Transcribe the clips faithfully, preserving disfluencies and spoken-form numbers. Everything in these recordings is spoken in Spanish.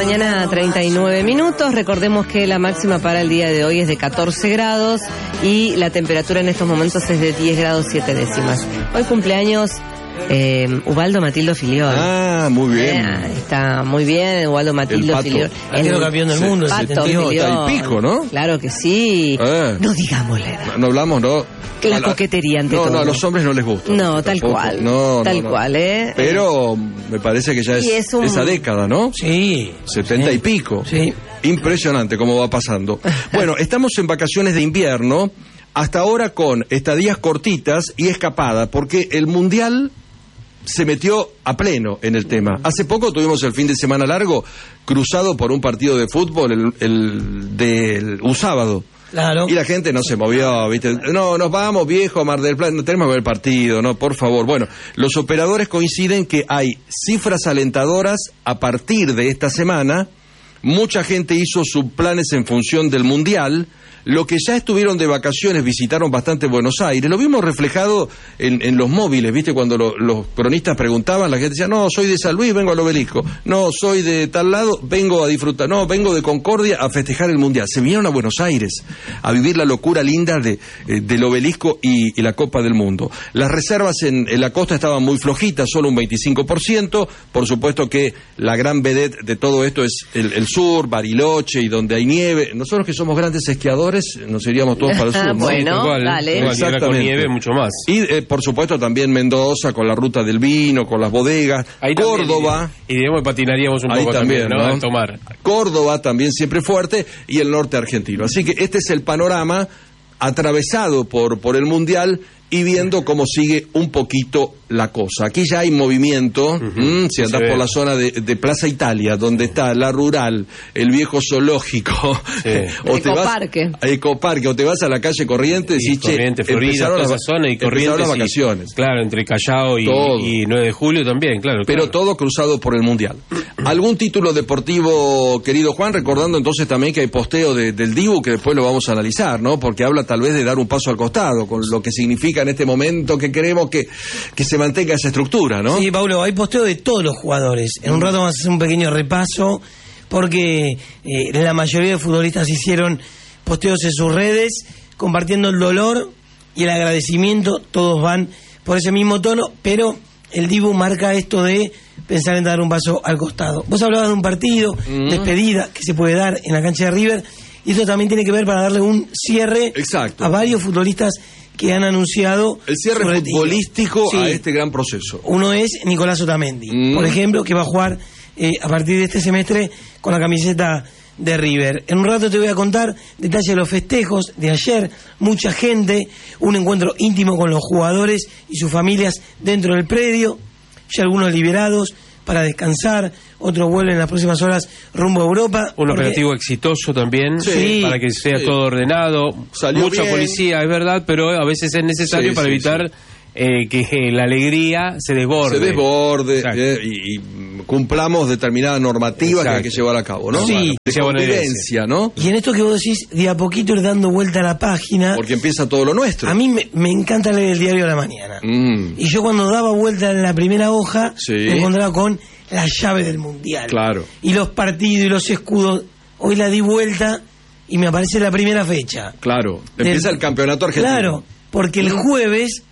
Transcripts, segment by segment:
mañana, treinta y nueve minutos. Recordemos que la máxima para el día de hoy es de catorce grados y la temperatura en estos momentos es de diez grados siete décimas. Hoy cumpleaños eh, Ubaldo Matildo Filiol. Ah, muy bien. Eh, está muy bien, Ubaldo Matildo el Filiol. El, el campeón del mundo, el Pato Filiol. Está el pico, ¿no? Claro que sí. Eh. No digamos la edad. No, no hablamos, ¿no? La a coquetería ante no, todo. No, a los hombres no les gusta. No, tal tampoco. cual. No, tal no, no. cual, ¿eh? Pero me parece que ya es, es un... esa década, ¿no? Sí. setenta sí. y pico. Sí. Impresionante cómo va pasando. Bueno, estamos en vacaciones de invierno, hasta ahora con estadías cortitas y escapada, porque el Mundial se metió a pleno en el tema. Hace poco tuvimos el fin de semana largo cruzado por un partido de fútbol el, el del un sábado. Claro. Y la gente no se movió, ¿viste? No, nos vamos, viejo, a Mar del Plata, no tenemos que ver el partido, no, por favor. Bueno, los operadores coinciden que hay cifras alentadoras a partir de esta semana. Mucha gente hizo sus planes en función del Mundial. Los que ya estuvieron de vacaciones visitaron bastante Buenos Aires. Lo vimos reflejado en, en los móviles, ¿viste? Cuando lo, los cronistas preguntaban, la gente decía, no, soy de San Luis, vengo al Obelisco. No, soy de tal lado, vengo a disfrutar. No, vengo de Concordia a festejar el Mundial. Se vinieron a Buenos Aires a vivir la locura linda de, eh, del Obelisco y, y la Copa del Mundo. Las reservas en, en la costa estaban muy flojitas, solo un veinticinco por ciento. Por supuesto que la gran vedette de todo esto es el, el sur, Bariloche y donde hay nieve. Nosotros que somos grandes esquiadores, nos iríamos todos para el sur, ¿no? Bueno, igual, dale. igual, y ahora con nieve mucho más. Y eh, por supuesto también Mendoza con la ruta del vino, con las bodegas. Ahí Córdoba. También, y digamos patinaríamos un Ahí poco también, también, ¿no? ¿no? A tomar. Córdoba también siempre fuerte y el norte argentino. Así que este es el panorama atravesado por, por el Mundial y viendo cómo sigue un poquito la cosa. Aquí ya hay movimiento, uh-huh. mmm, si andás por la zona de, de Plaza Italia, donde está la rural, el viejo zoológico, sí. o el te Ecoparque. vas a Ecoparque, o te vas a la calle Corrientes y, y Corrientes, che, Florida, toda las, esa zona y Corrientes las vacaciones. Y, claro, entre Callao y, y nueve de julio también, claro. Pero claro. todo cruzado por el Mundial. ¿Algún título deportivo, querido Juan? Recordando entonces también que hay posteo de, del Dibu, que después lo vamos a analizar, ¿no? Porque habla tal vez de dar un paso al costado, con lo que significa en este momento que queremos que, que se mantenga esa estructura, ¿no? Sí, Paulo, hay posteo de todos los jugadores. En un rato vamos a hacer un pequeño repaso, porque eh, la mayoría de futbolistas hicieron posteos en sus redes, compartiendo el dolor y el agradecimiento. Todos van por ese mismo tono, pero el Dibu marca esto de pensar en dar un paso al costado. Vos hablabas de un partido, mm. despedida, que se puede dar en la cancha de River, y eso también tiene que ver para darle un cierre Exacto. a varios futbolistas que han anunciado el cierre futbolístico sí. a este gran proceso. Uno es Nicolás Otamendi, mm. por ejemplo, que va a jugar eh, a partir de este semestre con la camiseta de River. En un rato te voy a contar detalles de los festejos de ayer, mucha gente, un encuentro íntimo con los jugadores y sus familias dentro del predio, ya algunos liberados para descansar, otros vuelven en las próximas horas rumbo a Europa. Un porque... operativo exitoso también, sí, para que sea sí. todo ordenado. Salió mucha bien. Policía, es verdad, pero a veces es necesario sí, para sí, evitar sí. Eh, que eh, la alegría se desborde. Se desborde eh, y, y cumplamos determinadas normativas Exacto. que hay que llevar a cabo, ¿no? Sí. Bueno, de convivencia, ¿no? Y en esto que vos decís, de a poquito ir dando vuelta a la página. Porque empieza todo lo nuestro. A mí me, me encanta leer el diario de la mañana. Mm. Y yo cuando daba vuelta en la primera hoja, sí. me encontraba con la llave del Mundial. Claro. Y los partidos y los escudos. Hoy la di vuelta y me aparece la primera fecha. Claro. Empieza del... el campeonato argentino. Claro, porque el jueves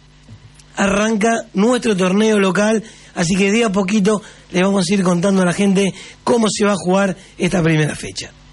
arranca nuestro torneo local, así que de a poquito le vamos a ir contando a la gente cómo se va a jugar esta primera fecha.